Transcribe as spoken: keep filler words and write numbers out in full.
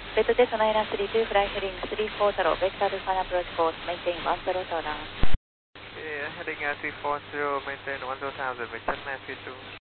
Vector Delta nine three two, fly heading three four zero, Vector Alpha approach course, maintain one zero thousand. Yeah, heading uh, three four zero, maintain one zero thousand, Vector nine three two.